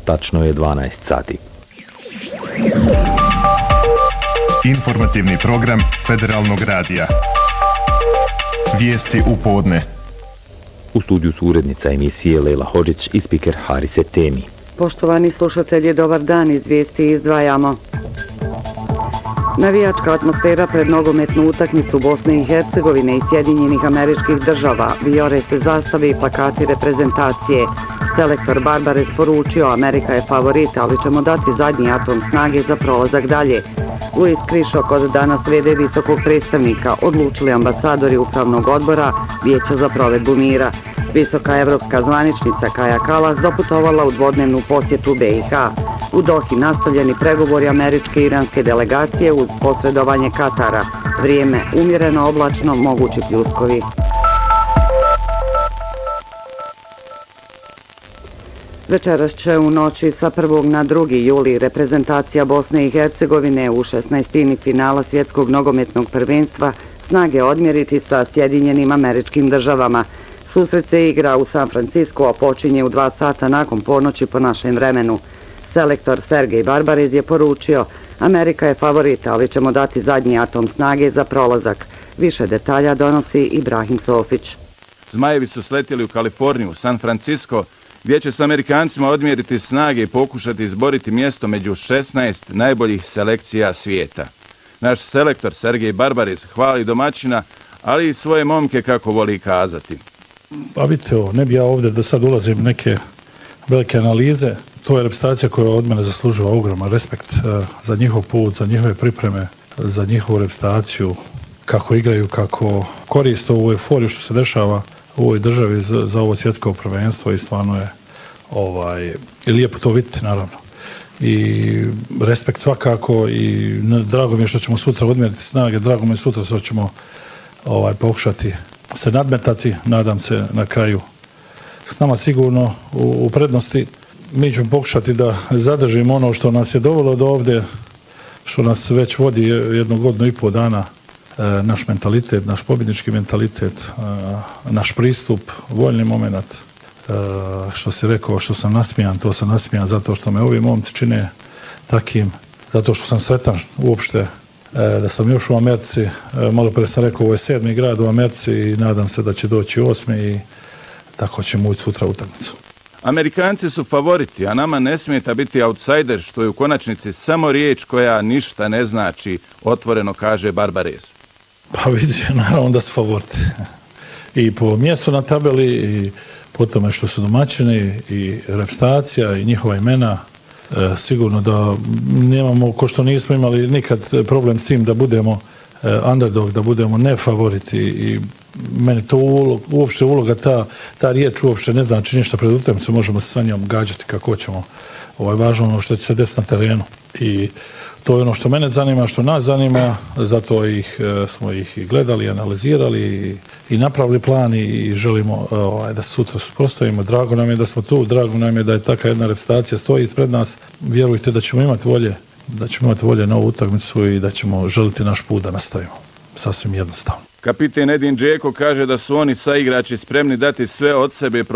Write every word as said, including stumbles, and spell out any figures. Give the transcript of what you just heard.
tačno je dvanaest sati. Informativni program Federalnog radija. Vijesti u podne. U studiju su urednica emisije Lejla Hodžić i spiker Harise Temi. Poštovani slušatelji, dobar dan, iz vijesti izdvajamo. Navijačka atmosfera pred nogometnu utakmicu Bosne i Hercegovine i Sjedinjenih Američkih Država, vijore se zastave i plakati reprezentacije. Selektor Barbares poručio, Amerika je favorit, ali ćemo dati zadnji atom snage za prolazak dalje. Luis Krišok od danas vede visokog predstavnika, odlučili ambasadori upravnog odbora Vijeća za provedbu mira. Visoka evropska zvaničnica Kaja Kalas doputovala u dvodnevnu posjetu B i H. U Dohi nastavljeni pregovori američke i iranske delegacije uz posredovanje Katara. Vrijeme umjereno, oblačno, mogući pljuskovi. Večeras će u noći sa prvog na drugi juli reprezentacija Bosne i Hercegovine u šesnaestini finala svjetskog nogometnog prvenstva snage odmjeriti sa Sjedinjenim Američkim Državama. Susret se igra u San Francisco, a počinje u dva sata nakon ponoći po našem vremenu. Selektor Sergej Barbarez je poručio, Amerika je favorita, ali ćemo dati zadnji atom snage za prolazak. Više detalja donosi Ibrahim Sofić. Zmajevi su sletjeli u Kaliforniju, San Francisco, gdje će s Amerikancima odmjeriti snage i pokušati izboriti mjesto među šesnaest najboljih selekcija svijeta. Naš selektor Sergej Barbarez hvali domaćina, ali i svoje momke, kako voli kazati. Pa vidite ovo, ne bi ja ovdje da sad ulazim neke velike analize. To je reprezentacija koja od mene zaslužila ogroman respekt za njihov put, za njihove pripreme, za njihovu reprezentaciju, kako igraju, kako koriste ovu euforiju što se dešava u ovoj državi za, za ovo svjetsko prvenstvo i stvarno je ovaj, lijepo to vidjeti, naravno. I respekt svakako i drago mi je što ćemo sutra odmjeriti snage, drago mi je sutra što ćemo ovaj, pokušati se nadmetati, nadam se na kraju s nama sigurno u, u prednosti. Mi ćemo pokušati da zadržimo ono što nas je dovelo do ovdje, što nas već vodi jednu godinu i pol dana, e, naš mentalitet, naš pobjednički mentalitet, e, naš pristup, voljni moment, e, što si rekao, što sam nasmijan, to sam nasmijan zato što me ovi momci čine takim, zato što sam sretan uopšte da sam još u Americi, malo pre sam rekao, ovo je sedmi grad u Americi i nadam se da će doći osmi i tako ćemo ući sutra u utakmicu. Amerikanci su favoriti, a nama ne smijeta biti outsider, što je u konačnici samo riječ koja ništa ne znači, otvoreno kaže Barbarez. Pa vidi, naravno da su favoriti. I po mjestu na tabeli, i po tome što su domaćini, i reprezentacija, i njihova imena. E, sigurno da nemamo, ko što nismo imali nikad problem s tim da budemo e, underdog, da budemo nefavoriti i meni to ulog, uopšte uloga, ta, ta riječ uopšte ne znači ništa pred utakmicom, možemo se sa njom gađati kako ćemo. Ovo je važno ono što će se desiti na terenu i to je ono što mene zanima, što nas zanima, zato ih, smo ih i gledali, analizirali i, i napravili plan i želimo ovaj, da sutra suprotstavimo. Drago nam je da smo tu, drago nam je da je takva jedna reprezentacija stoji ispred nas. Vjerujte da ćemo imati volje, da ćemo imati volje na ovu utakmicu i da ćemo želiti naš put da nastavimo. Sasvim jednostavno. Kapiten Edin Džeko kaže da su oni saigrači spremni dati sve od sebe